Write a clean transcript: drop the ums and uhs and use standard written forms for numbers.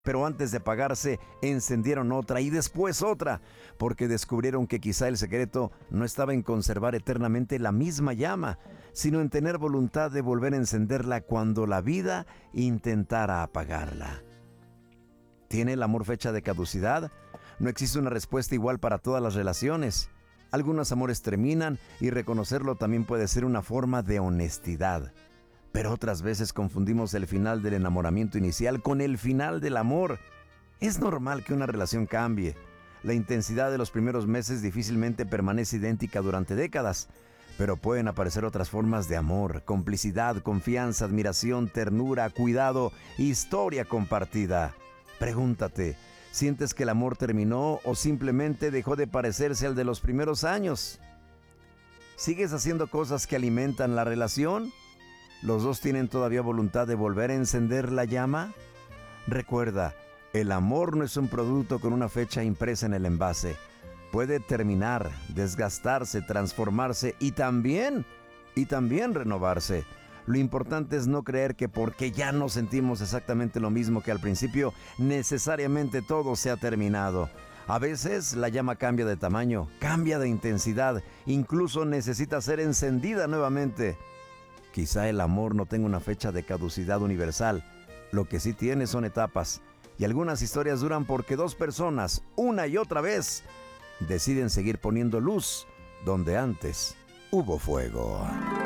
Pero antes de apagarse, encendieron otra y después otra, porque descubrieron que quizá el secreto no estaba en conservar eternamente la misma llama, sino en tener voluntad de volver a encenderla cuando la vida intentara apagarla. ¿Tiene el amor fecha de caducidad? No existe una respuesta igual para todas las relaciones. Algunos amores terminan y reconocerlo también puede ser una forma de honestidad. Pero otras veces confundimos el final del enamoramiento inicial con el final del amor. Es normal que una relación cambie. La intensidad de los primeros meses difícilmente permanece idéntica durante décadas, pero pueden aparecer otras formas de amor, complicidad, confianza, admiración, ternura, cuidado, historia compartida. Pregúntate, ¿sientes que el amor terminó o simplemente dejó de parecerse al de los primeros años? ¿Sigues haciendo cosas que alimentan la relación? ¿Los dos tienen todavía voluntad de volver a encender la llama? Recuerda, el amor no es un producto con una fecha impresa en el envase. Puede terminar, desgastarse, transformarse y también renovarse. Lo importante es no creer que porque ya no sentimos exactamente lo mismo que al principio, necesariamente todo se ha terminado. A veces la llama cambia de tamaño, cambia de intensidad, incluso necesita ser encendida nuevamente. Quizá el amor no tenga una fecha de caducidad universal. Lo que sí tiene son etapas. Y algunas historias duran porque dos personas, una y otra vez, deciden seguir poniendo luz donde antes hubo fuego.